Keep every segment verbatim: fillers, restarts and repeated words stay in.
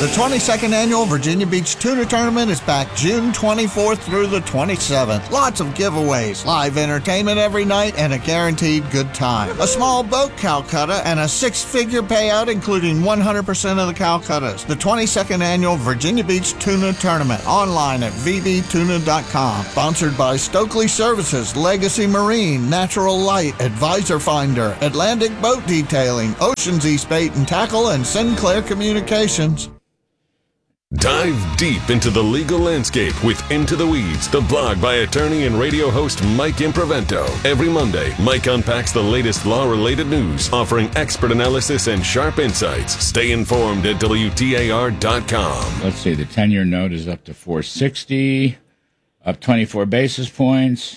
The twenty-second Annual Virginia Beach Tuna Tournament is back June twenty-fourth through the twenty-seventh. Lots of giveaways, live entertainment every night, and a guaranteed good time. A small boat Calcutta and a six-figure payout including one hundred percent of the Calcuttas. The twenty-second Annual Virginia Beach Tuna Tournament, online at v b tuna dot com. Sponsored by Stokely Services, Legacy Marine, Natural Light, Advisor Finder, Atlantic Boat Detailing, Oceans East Bait and Tackle, and Sinclair Communications. Dive deep into the legal landscape with Into the Weeds, the blog by attorney and radio host Mike Improvento. Every Monday, Mike unpacks the latest law-related news, offering expert analysis and sharp insights. Stay informed at W T A R dot com. Let's see, the ten-year note is up to four sixty, up twenty-four basis points.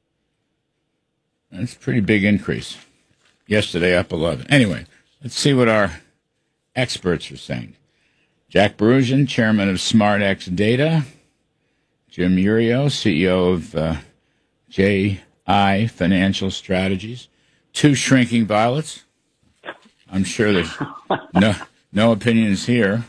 That's a pretty big increase. Yesterday, up eleven. Anyway, let's see what our experts are saying. Jack Berusian, chairman of SmartX Data. Jim Urio, C E O of uh, J I Financial Strategies. Two shrinking violets. I'm sure there's no no opinions here.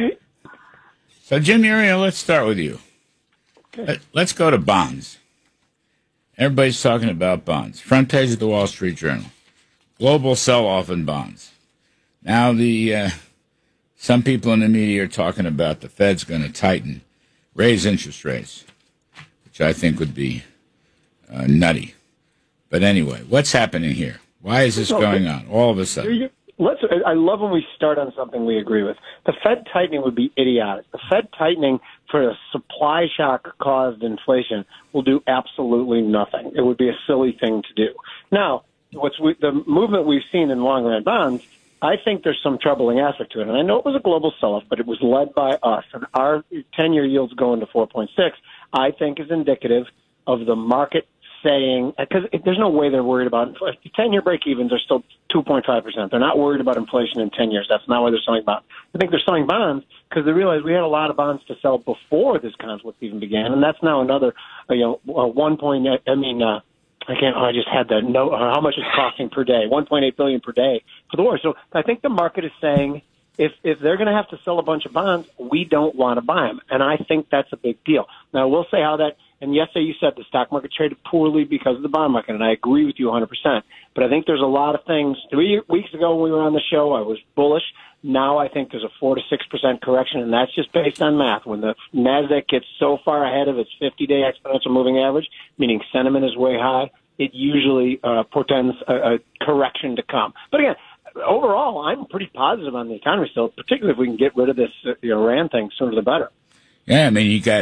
So, Jim Urio, let's start with you. Let, let's go to bonds. Everybody's talking about bonds. Front page of the Wall Street Journal. Global sell-off in bonds. Now, the... Uh, Some people in the media are talking about the Fed's going to tighten, raise interest rates, which I think would be uh, nutty. But anyway, what's happening here? Why is this going on all of a sudden? Let's. I love when we start on something we agree with. The Fed tightening would be idiotic. The Fed tightening for a supply shock caused inflation will do absolutely nothing. It would be a silly thing to do. Now, what's we, the movement we've seen in long-run bonds, I think there's some troubling aspect to it. And I know it was a global sell-off, but it was led by us. And our ten-year yields going to four point six, I think, is indicative of the market saying, because there's no way they're worried about inflation. ten-year break-evens are still two point five percent. They're not worried about inflation in ten years. That's not why they're selling bonds. I think they're selling bonds because they realize we had a lot of bonds to sell before this conflict even began. And that's now another, you know, one point, I mean, uh, I can't. Oh, I just had the note. How much it's costing per day? one point eight billion dollars per day for the war. So I think the market is saying if if they're going to have to sell a bunch of bonds, we don't want to buy them, and I think that's a big deal. Now we'll say how that. And yesterday you said the stock market traded poorly because of the bond market, and I agree with you one hundred percent. But I think there's a lot of things. Three weeks ago when we were on the show, I was bullish. Now I think there's a four to six percent correction, and that's just based on math. When the Nasdaq gets so far ahead of its fifty-day exponential moving average, meaning sentiment is way high, it usually uh, portends a, a correction to come. But again, overall, I'm pretty positive on the economy still, particularly if we can get rid of this uh, Iran thing sooner the better. Yeah, I mean, you got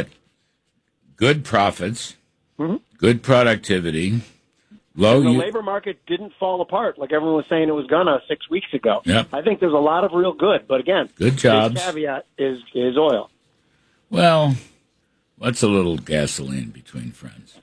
good profits, mm-hmm. good productivity, low. And the u- labor market didn't fall apart like everyone was saying it was gonna six weeks ago. Yep. I think there's a lot of real good, but again, good jobs. The caveat is is oil. Well, what's a little gasoline between friends?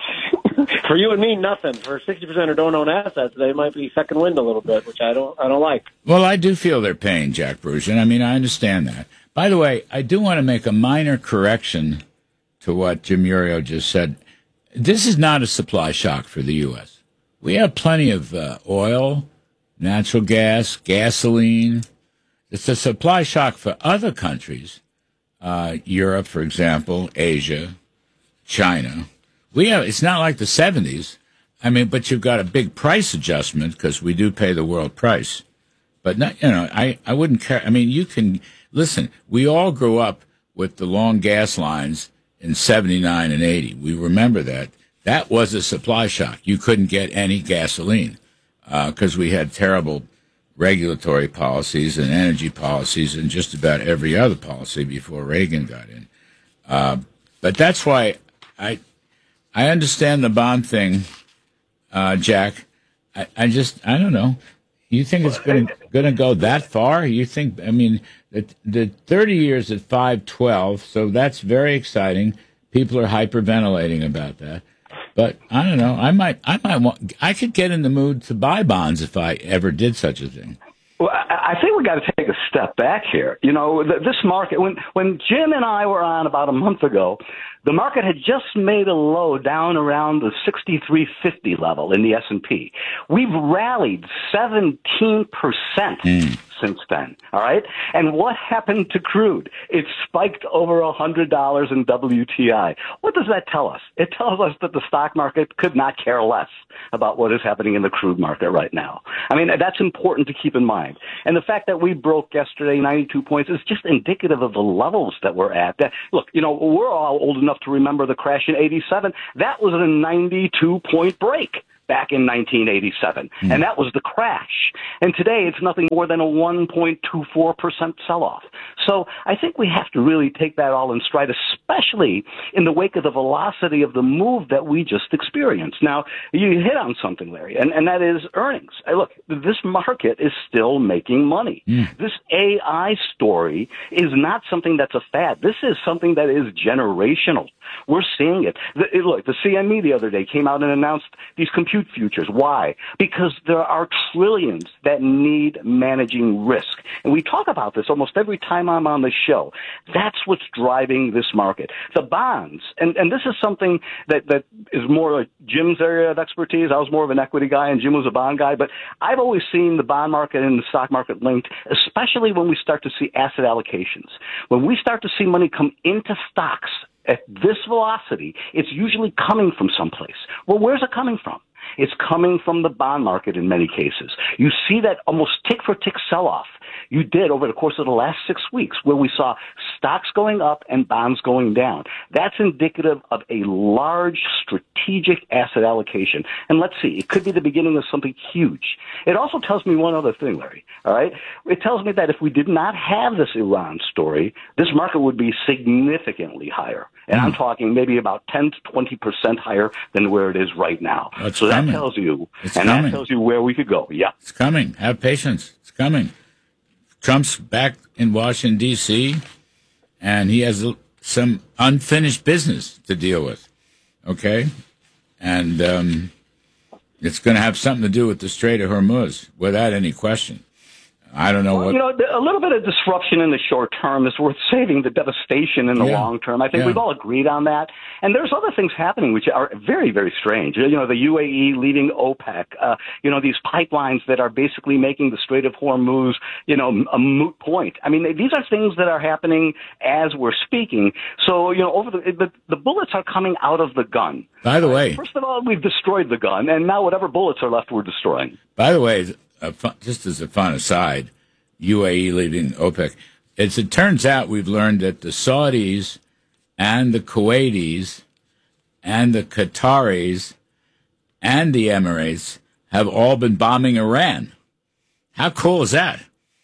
For you and me, nothing. For sixty percent who don't own assets, they might be second wind a little bit, which I don't I don't like. Well, I do feel they're paying, Jack Berusian. I mean, I understand that. By the way, I do want to make a minor correction to what Jim Urio just said. This is not a supply shock for the U S. We have plenty of uh, oil, natural gas, gasoline. It's a supply shock for other countries, uh, Europe, for example, Asia, China. We have. It's not like the seventies. I mean, but you've got a big price adjustment because we do pay the world price. But, not, you know, I, I wouldn't care. I mean, you can, listen, we all grew up with the long gas lines in seventy-nine and eighty. We remember that. That was a supply shock. You couldn't get any gasoline because uh, we had terrible regulatory policies and energy policies and just about every other policy before Reagan got in. Uh, but that's why I I understand the bond thing, uh, Jack. I, I just, I don't know. You think it's going to go that far? You think, I mean, the, the thirty years at five twelve, so that's very exciting. People are hyperventilating about that. But I don't know. I might, I might want, I could get in the mood to buy bonds if I ever did such a thing. Well, I think we got to take a step back here. You know, this market, when, when Jim and I were on about a month ago, the market had just made a low down around the sixty-three fifty level in the S and P. We've rallied seventeen percent mm. since then, all right? And what happened to crude? It spiked over one hundred dollars in W T I. What does that tell us? It tells us that the stock market could not care less about what is happening in the crude market right now. I mean, that's important to keep in mind. And the fact that we broke yesterday ninety-two points is just indicative of the levels that we're at. That, look, you know, we're all old enough to remember the crash in eighty-seven. That was a ninety-two point break back in nineteen eighty-seven, mm. and that was the crash. And today it's nothing more than a one point two four percent sell-off. So I think we have to really take that all in stride, especially in the wake of the velocity of the move that we just experienced. Now, you hit on something, Larry, and, and that is earnings. Look, this market is still making money. Mm. This A I story is not something that's a fad. This is something that is generational. We're seeing it. The, it look, the C M E the other day came out and announced these compute futures. Why? Because there are trillions that need managing risk. And we talk about this almost every time I'm on the show. That's what's driving this market. The bonds, and, and this is something that, that is more like Jim's area of expertise. I was more of an equity guy and Jim was a bond guy, but I've always seen the bond market and the stock market linked, especially when we start to see asset allocations. When we start to see money come into stocks at this velocity, it's usually coming from someplace. Well, where's it coming from? It's coming from the bond market in many cases. You see that almost tick-for-tick sell-off you did over the course of the last six weeks where we saw stocks going up and bonds going down. That's indicative of a large strategic asset allocation. And let's see, it could be the beginning of something huge. It also tells me one other thing, Larry, all right? It tells me that if we did not have this Iran story, this market would be significantly higher. And mm. I'm talking maybe about ten to twenty percent higher than where it is right now. It's so coming. that tells you, it's and coming. that tells you where we could go. Yeah. It's coming. Have patience. It's coming. Trump's back in Washington, D C, and he has some unfinished business to deal with, okay? And um, it's going to have something to do with the Strait of Hormuz, without any question. I don't know well, what... You know, a little bit of disruption in the short term is worth saving the devastation in the yeah. long term. I think yeah. we've all agreed on that. And there's other things happening which are very, very strange. You know, the U A E leaving OPEC, uh, you know, these pipelines that are basically making the Strait of Hormuz, you know, a moot point. I mean, these are things that are happening as we're speaking. So, you know, over the, the, the bullets are coming out of the gun. By the way... First of all, we've destroyed the gun, and now whatever bullets are left, we're destroying. By the way... Uh, fun, just as a fun aside, U A E leaving OPEC, as it turns out, we've learned that the Saudis and the Kuwaitis and the Qataris and the Emirates have all been bombing Iran. How cool is that?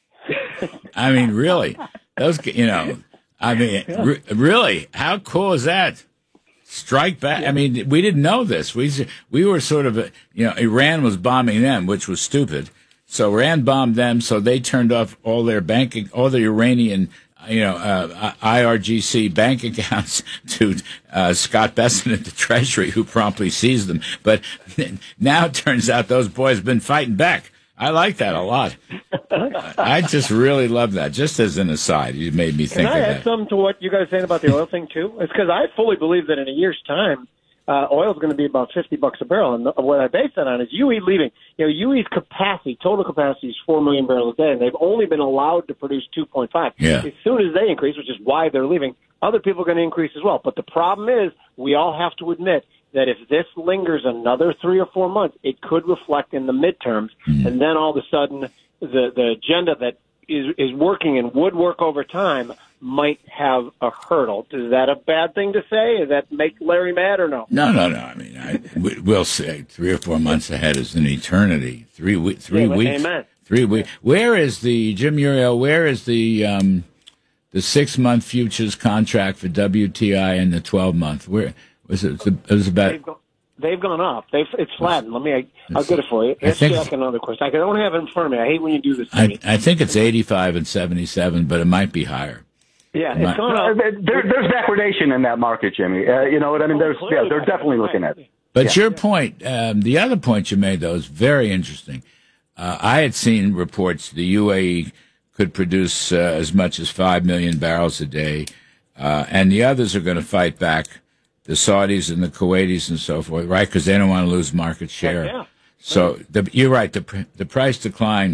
I mean, really, those, you know, I mean, re- really, how cool is that? Strike back. I mean, we didn't know this. We we were sort of, you know, Iran was bombing them, which was stupid. So Iran bombed them, so they turned off all their banking, all the Iranian, you know, uh, I R G C bank accounts to uh, Scott Bessent at the Treasury, who promptly seized them. But now it turns out those boys have been fighting back. I like that a lot. I just really love that. Just as an aside, you made me think Can I of add that. something to what you guys are saying about the oil thing, too? It's because I fully believe that in a year's time, uh, oil is going to be about fifty bucks a barrel. And what I base that on is U A E leaving. You know, U A E's capacity, total capacity is four million barrels a day, and they've only been allowed to produce two point five. Yeah. As soon as they increase, which is why they're leaving, other people are going to increase as well. But the problem is, we all have to admit that if this lingers another three or four months, it could reflect in the midterms, mm-hmm. and then all of a sudden, the the agenda that is is working and would work over time might have a hurdle. Is that a bad thing to say? Does that make Larry mad or no? No, no, no. I mean, I, we'll say three or four months ahead is an eternity. Three, we, three yeah, weeks. Amen. Three weeks. Where is the Jim Uriel? Where is the um, the six month futures contract for W T I and the twelve month? Where was it? It was about. They've, go, they've gone up. They've it's flattened. Let me. I, I'll get it for you. Let's check another question. I don't have it in front of me. I hate when you do this to I, me. I think it's eighty-five and seventy-seven, but it might be higher. Yeah, it it's gone up. There, there's backwardation in that market, Jimmy. Uh, you know what I mean? There's, yeah, they're definitely looking at it. But yeah. your point, um, the other point you made, though, is very interesting. Uh, I had seen reports the U A E could produce uh, as much as five million barrels a day, uh, and the others are going to fight back, the Saudis and the Kuwaitis and so forth, right? Because they don't want to lose market share. Yeah. So the, you're right. The the price decline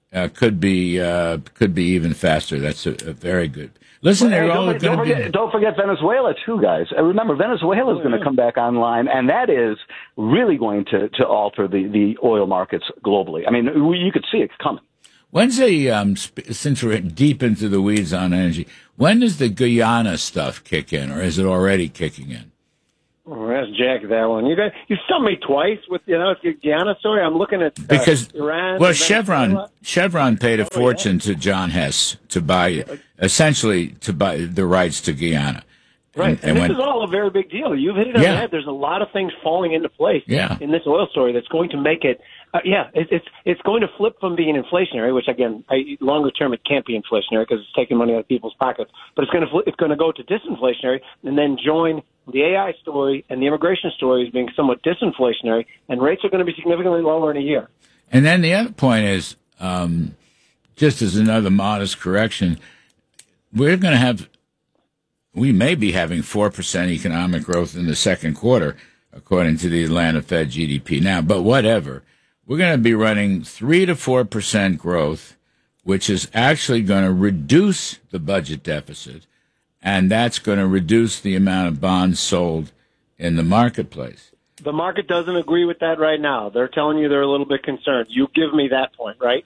uh, could be uh, could be even faster. That's a, a very good. Listen, Well, they're hey, all don't, going don't, to forget, be. don't forget Venezuela, too, guys. Uh, remember, Venezuela is going to come back online, and that is really going to, to alter the, the oil markets globally. I mean, we, you could see it coming. When's the um, sp- since we're deep into the weeds on energy? When does the Guyana stuff kick in, or is it already kicking in? Oh, that's Jack, that one. You guys, you stumped me twice with, you know, the Guyana story. I'm looking at uh, Because Iran. well, and Chevron Venezuela. Chevron paid a Oh, fortune yeah. to John Hess to buy essentially to buy the rights to Guyana. Right, and, and this when- is all a very big deal. You've hit it on Yeah. the head. There's a lot of things falling into place Yeah. in this oil story that's going to make it. Uh, yeah, it, it's it's going to flip from being inflationary, which again, I, longer term, it can't be inflationary because it's taking money out of people's pockets. But it's going to flip, it's going to go to disinflationary, and then join the A I story and the immigration story as being somewhat disinflationary, and rates are going to be significantly lower in a year. And then the other point is, um, just as another modest correction, we're going to have, we may be having four percent economic growth in the second quarter, according to the Atlanta Fed G D P now, but whatever. We're going to be running three to four percent growth, which is actually going to reduce the budget deficit, and that's going to reduce the amount of bonds sold in the marketplace. The market doesn't agree with that right now. They're telling you they're a little bit concerned. You give me that point, right?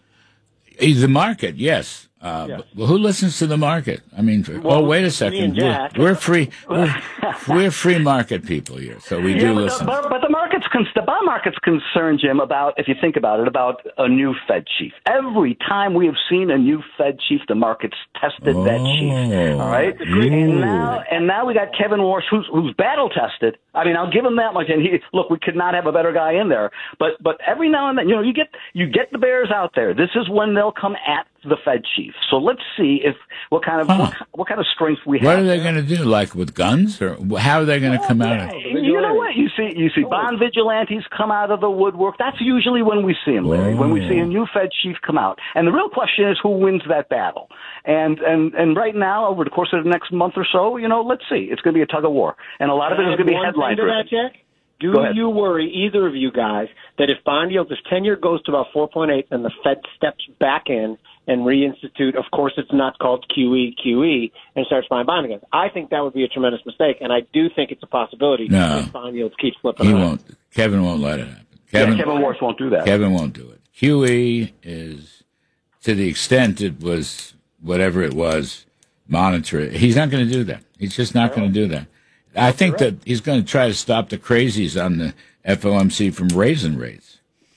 The market, yes. Uh, Yes. Well, who listens to the market? I mean, Well, oh, wait a me second. and We're, Jack. we're free. We're, we're free market people here, so we do Yeah, but listen. the, but, but the market's con- the bond market's concerned, Jim, about, if you think about it, about a new Fed chief. Every time we have seen a new Fed chief, the market's tested that chief. All right, and now and now we got Kevin Warsh, who's who's battle tested. I mean, I'll give him that much. And he look, we could not have a better guy in there. But but every now and then, you know, you get you get the bears out there. This is when they'll come at the Fed chief. So let's see if what kind of Huh. what, what kind of strength we have. What are they going to do? Like with guns, or how are they going to come out? Of You know what? You see, you see, bond vigilantes come out of the woodwork. That's usually when we see them, Larry. When we see a new Fed chief come out, and the real question is who wins that battle. And and and right now, over the course of the next month or so, you know, let's see. It's going to be a tug of war, and a lot of it is going to be headline driven. Jack? Do Go ahead. you worry, either of you guys, that if bond yields, if ten-year goes to about four point eight, then the Fed steps back in and reinstitute, of course it's not called Q E, Q E, and starts buying bond again? I think that would be a tremendous mistake, and I do think it's a possibility No. if bond yields keep flipping He around. won't. Kevin won't let it happen. Yeah, Kevin, Kevin Warsh won't do that. Kevin won't do it. Q E is, to the extent it was whatever it was, monitor it. He's not going to do that. He's just not going to do that. I think that he's going to try to stop the crazies on the F O M C from raising rates.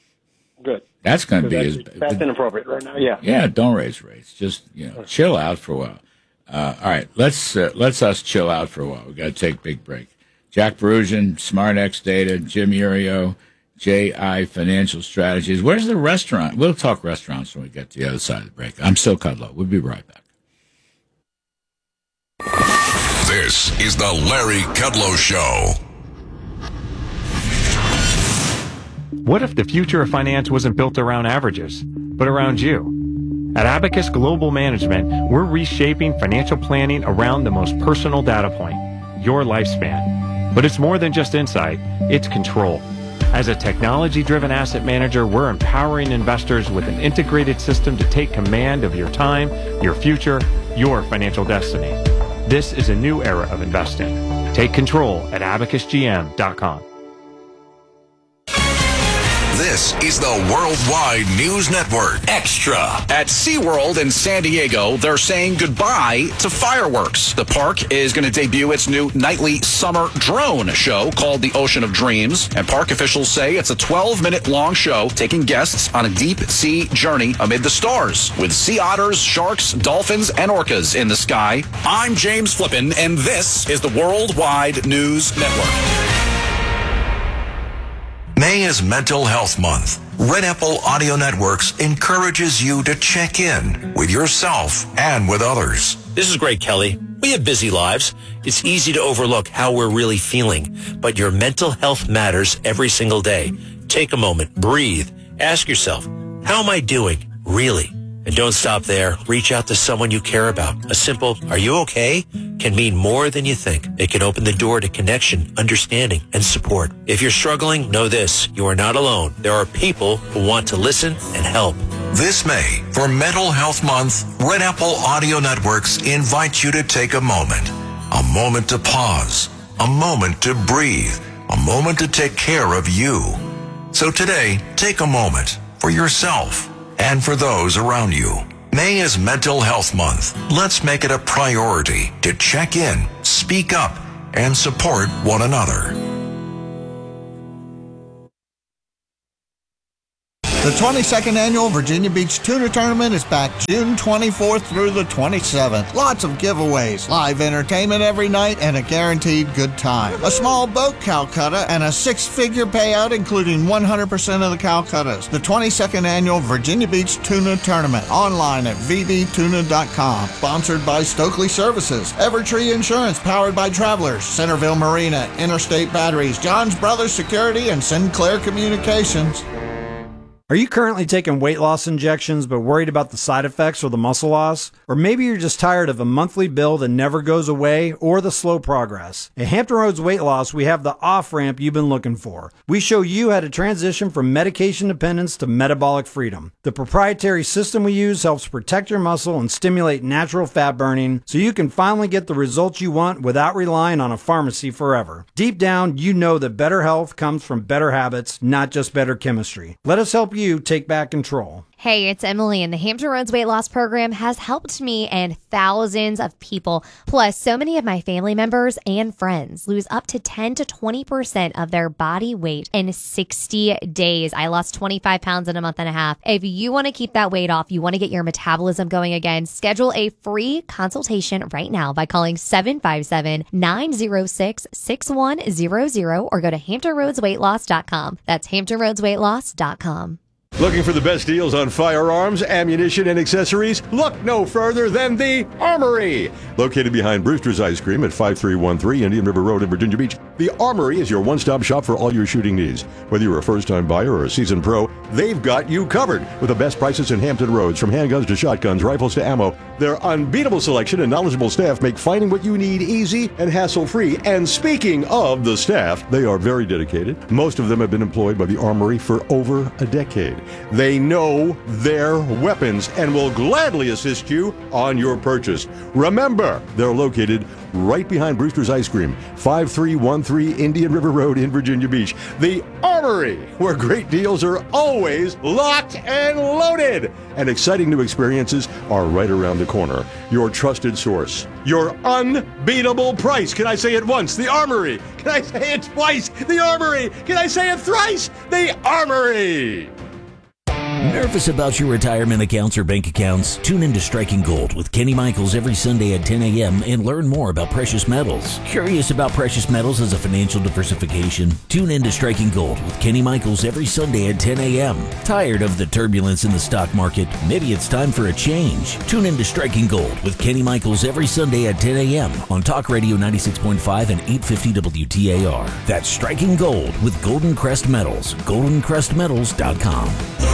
Good. That's going to be That's, his. that's inappropriate right now, yeah. Yeah, don't raise rates. Just, you know, chill out for a while. Uh, all right, let's uh, let's us chill out for a while. We got to take a big break. Jack Perusian, SmartX Data, Jim Urio, J I Financial Strategies. Where's the restaurant? We'll talk restaurants when we get to the other side of the break. I'm still Kudlow. We'll be right back. This is the Larry Kudlow Show. What if the future of finance wasn't built around averages, but around you? At Abacus Global Management, we're reshaping financial planning around the most personal data point, your lifespan. But it's more than just insight, it's control. As a technology-driven asset manager, we're empowering investors with an integrated system to take command of your time, your future, your financial destiny. This is a new era of investing. Take control at abacus g m dot com. This is the Worldwide News Network. Extra. At SeaWorld in San Diego, they're saying goodbye to fireworks. The park is going to debut its new nightly summer drone show called The Ocean of Dreams. And park officials say it's a twelve-minute long show taking guests on a deep sea journey amid the stars with sea otters, sharks, dolphins, and orcas in the sky. I'm James Flippin, and this is the Worldwide News Network. May is Mental Health Month. Red Apple Audio Networks encourages you to check in with yourself and with others. This is Greg Kelly. We have busy lives. It's easy to overlook how we're really feeling, but your mental health matters every single day. Take a moment, breathe, ask yourself, how am I doing, really? And don't stop there. Reach out to someone you care about. A simple, are you okay? Can mean more than you think. It can open the door to connection, understanding, and support. If you're struggling, know this. You are not alone. There are people who want to listen and help. This May, for Mental Health Month, Red Apple Audio Networks invites you to take a moment. A moment to pause. A moment to breathe. A moment to take care of you. So today, take a moment for yourself and for those around you. May is Mental Health Month. Let's make it a priority to check in, speak up, and support one another. The twenty-second Annual Virginia Beach Tuna Tournament is back June twenty-fourth through the twenty-seventh. Lots of giveaways, live entertainment every night, and a guaranteed good time. A small boat Calcutta and a six-figure payout, including one hundred percent of the Calcuttas. The twenty-second Annual Virginia Beach Tuna Tournament, online at v b tuna dot com. Sponsored by Stokely Services, Evertree Insurance, powered by Travelers, Centerville Marina, Interstate Batteries, John's Brothers Security, and Sinclair Communications. Are you currently taking weight loss injections but worried about the side effects or the muscle loss? Or maybe you're just tired of a monthly bill that never goes away or the slow progress. At Hampton Roads Weight Loss, we have the off-ramp you've been looking for. We show you how to transition from medication dependence to metabolic freedom. The proprietary system we use helps protect your muscle and stimulate natural fat burning so you can finally get the results you want without relying on a pharmacy forever. Deep down, you know that better health comes from better habits, not just better chemistry. Let us help you take back control. Hey, it's Emily, and the Hampton Roads Weight Loss Program has helped me and thousands of people. Plus, so many of my family members and friends lose up to ten to twenty percent of their body weight in sixty days. I lost twenty-five pounds in a month and a half. If you want to keep that weight off, you want to get your metabolism going again, schedule a free consultation right now by calling seven five seven, nine zero six, six one zero zero or go to hampton roads weight loss dot com. That's hampton roads weight loss dot com. Looking for the best deals on firearms, ammunition, and accessories? Look no further than the Armory! Located behind Brewster's Ice Cream at five three one three Indian River Road in Virginia Beach, the Armory is your one-stop shop for all your shooting needs. Whether you're a first-time buyer or a seasoned pro, they've got you covered with the best prices in Hampton Roads, from handguns to shotguns, rifles to ammo. Their unbeatable selection and knowledgeable staff make finding what you need easy and hassle-free. And speaking of the staff, they are very dedicated. Most of them have been employed by the Armory for over a decade. They know their weapons and will gladly assist you on your purchase. Remember, they're located right behind Brewster's Ice Cream, five three one three Indian River Road in Virginia Beach. The Armory, where great deals are always locked and loaded. And exciting new experiences are right around the corner. Your trusted source. Your unbeatable price. Can I say it once? The Armory. Can I say it twice? The Armory. Can I say it thrice? The Armory. Nervous about your retirement accounts or bank accounts? Tune in to Striking Gold with Kenny Michaels every Sunday at ten a.m. and learn more about precious metals. Curious about precious metals as a financial diversification? Tune in to Striking Gold with Kenny Michaels every Sunday at ten a.m. Tired of the turbulence in the stock market? Maybe it's time for a change. Tune in to Striking Gold with Kenny Michaels every Sunday at ten a.m. on Talk Radio ninety-six point five and eight fifty W T A R. That's Striking Gold with Golden Crest Metals. golden crest metals dot com.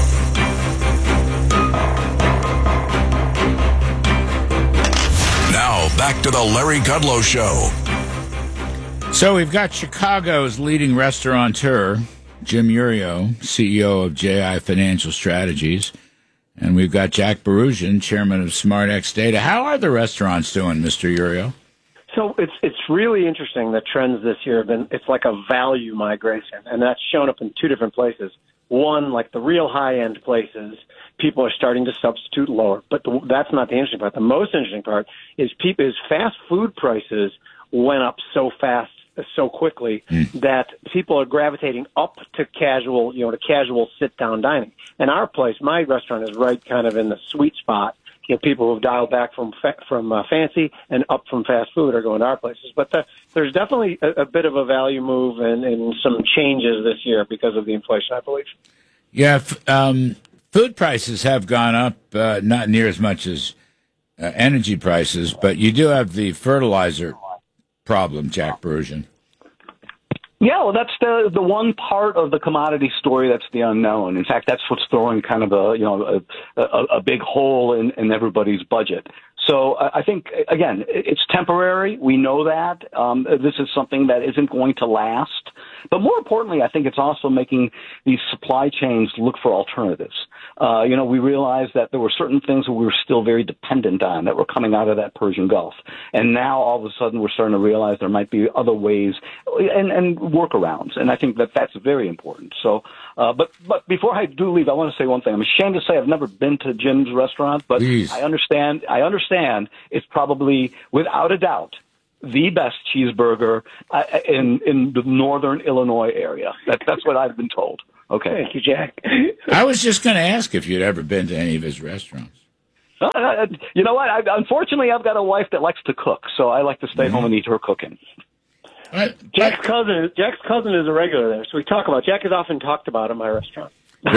Now, back to the Larry Kudlow Show. So we've got Chicago's leading restaurateur, Jim Iuorio, C E O of J I Financial Strategies, and we've got Jack Berusian, chairman of SmartX Data. How are the restaurants doing, Mister Iuorio? So it's it's really interesting. The trends this year have been, it's like a value migration, and that's shown up in two different places. One, like the real high-end places, people are starting to substitute lower. But the, that's not the interesting part. The most interesting part is people is fast food prices went up so fast, so quickly, mm. that people are gravitating up to casual, you know, to casual sit-down dining. And our place, my restaurant, is right kind of in the sweet spot. You know, people who have dialed back from fa- from uh, fancy and up from fast food are going to our places. But the, there's definitely a, a bit of a value move and, and some changes this year because of the inflation, I believe. Yeah, f- um, food prices have gone up, uh, not near as much as uh, energy prices, but you do have the fertilizer problem, Jack Berusian. Yeah, well, that's the the one part of the commodity story that's the unknown. In fact, that's what's throwing kind of a you know a, a, a big hole in, in everybody's budget. So uh, I think, again, it's temporary. We know that. Um, this is something that isn't going to last. But more importantly, I think it's also making these supply chains look for alternatives. Uh, you know, we realized that there were certain things that we were still very dependent on that were coming out of that Persian Gulf. And now all of a sudden we're starting to realize there might be other ways and, and workarounds. And I think that that's very important. So, uh, but, but before I do leave, I want to say one thing. I'm ashamed to say I've never been to Jim's restaurant, but Please. I understand, I understand it's probably, without a doubt, the best cheeseburger uh, in in the northern Illinois area. That, that's what I've been told. Okay. Thank you, Jack. I was just going to ask if you'd ever been to any of his restaurants. Uh, you know what? I, unfortunately, I've got a wife that likes to cook, so I like to stay mm-hmm. home and eat her cooking. What? Jack's cousin, Jack's cousin is a regular there, so we talk about. Jack has often talked about in my restaurant.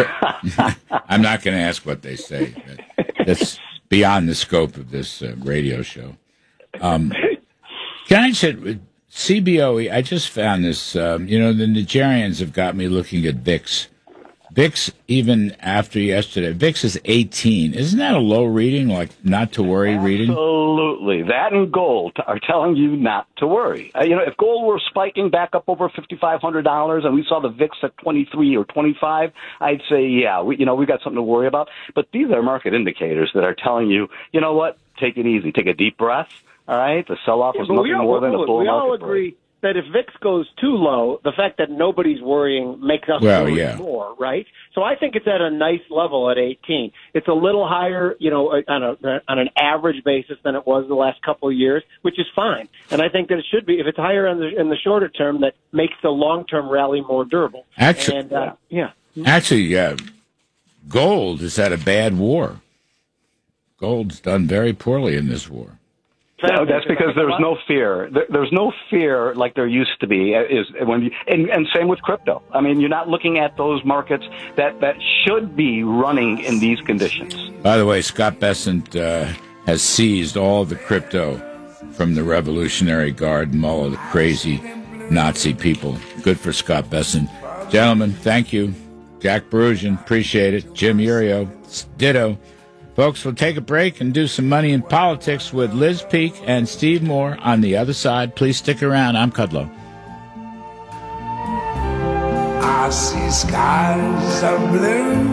I'm not going to ask what they say. That's beyond the scope of this uh, radio show. Um, can I say, C B O E, I just found this, um, you know, the Nigerians have got me looking at V I X. V I X, even after yesterday, V I X is eighteen. Isn't that a low reading, like not to worry reading? Absolutely. That and gold are telling you not to worry. Uh, you know, if gold were spiking back up over five thousand five hundred dollars and we saw the V I X at twenty-three or twenty-five, I'd say, yeah, we, you know, we've got something to worry about. But these are market indicators that are telling you, you know what, take it easy. Take a deep breath. All right, the sell-off was yeah, nothing all, more than a bull We market all agree break. That if V I X goes too low, the fact that nobody's worrying makes us well, worry yeah. more, right? So I think it's at a nice level at eighteen. It's a little higher, you know, on a on an average basis than it was the last couple of years, which is fine. And I think that it should be. If it's higher in the in the shorter term, that makes the long-term rally more durable. Actually, and, uh, yeah. Actually, uh, gold is at a bad war. Gold's done very poorly in this war. No, that's because there's no fear. There's no fear like there used to be. Is when you, and, and same with crypto. I mean, you're not looking at those markets that, that should be running in these conditions. By the way, Scott Bessent uh, has seized all the crypto from the Revolutionary Guard and all of the crazy Nazi people. Good for Scott Bessent. Gentlemen, thank you. Jack Perusian, appreciate it. Jim Urio, ditto. Folks, we'll take a break and do some money in politics with Liz Peek and Steve Moore on the other side. Please stick around. I'm Kudlow. I see skies of blue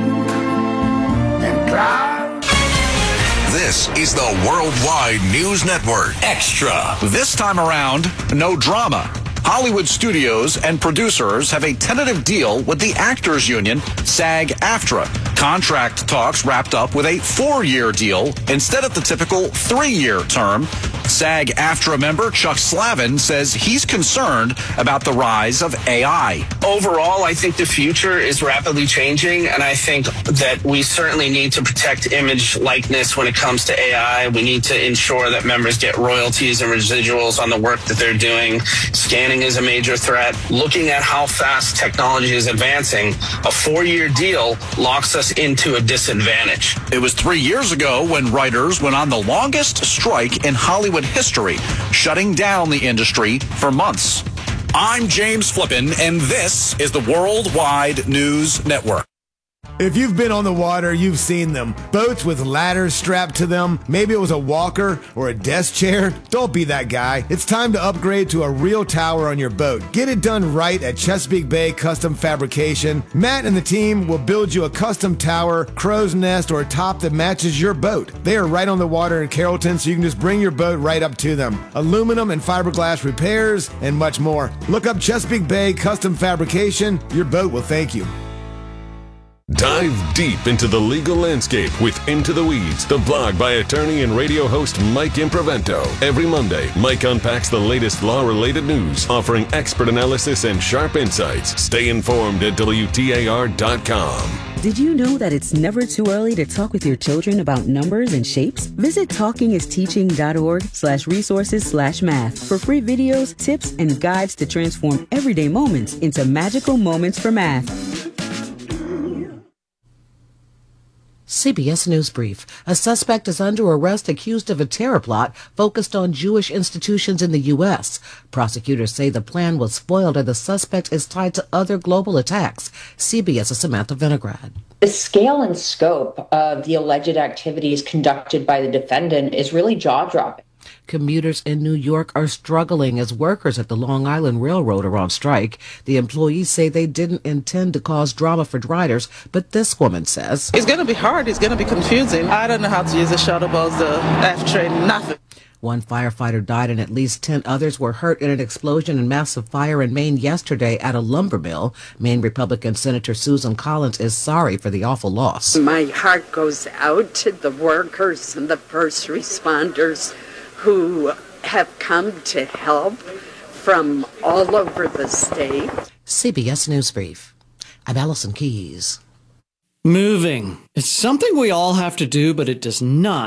and clouds. This is the Worldwide News Network. Extra. This time around, no drama. Hollywood studios and producers have a tentative deal with the Actors Union, SAG-AFTRA. Contract talks wrapped up with a four-year deal instead of the typical three-year term. SAG-AFTRA member Chuck Slavin says he's concerned about the rise of A I. Overall, I think the future is rapidly changing, and I think that we certainly need to protect image likeness when it comes to A I. We need to ensure that members get royalties and residuals on the work that they're doing. Scanning is a major threat. Looking at how fast technology is advancing, a four-year deal locks us into a disadvantage. It was three years ago when writers went on the longest strike in Hollywood history, shutting down the industry for months. I'm James Flippin, and this is the Worldwide News Network. If you've been on the water, you've seen them. Boats with ladders strapped to them. Maybe it was a walker or a desk chair. Don't be that guy. It's time to upgrade to a real tower on your boat. Get it done right at Chesapeake Bay Custom Fabrication. Matt and the team will build you a custom tower, crow's nest, or a top that matches your boat. They are right on the water in Carrollton, so you can just bring your boat right up to them. Aluminum and fiberglass repairs, and much more. Look up Chesapeake Bay Custom Fabrication. Your boat will thank you. Dive deep into the legal landscape with Into the Weeds, the blog by attorney and radio host Mike Improvento. Every Monday, Mike unpacks the latest law-related news, offering expert analysis and sharp insights. Stay informed at W T A R dot com. Did you know that it's never too early to talk with your children about numbers and shapes? Visit talkingisteaching.org slash resources slash math for free videos, tips, and guides to transform everyday moments into magical moments for math. C B S News Brief. A suspect is under arrest accused of a terror plot focused on Jewish institutions in the U S. Prosecutors say the plan was foiled and the suspect is tied to other global attacks. CBS's Samantha Vinograd. The scale and scope of the alleged activities conducted by the defendant is really jaw-dropping. Commuters in New York are struggling as workers at the Long Island Railroad are on strike. The employees say they didn't intend to cause drama for riders, but this woman says, It's going to be hard. It's going to be confusing. I don't know how to use a shuttle bus, the F train, nothing. One firefighter died and at least ten others were hurt in an explosion and massive fire in Maine yesterday at a lumber mill. Maine Republican Senator Susan Collins is sorry for the awful loss. My heart goes out to the workers and the first responders who have come to help from all over the state. C B S News Brief. I'm Allison Keyes. Moving. It's something we all have to do, but it does not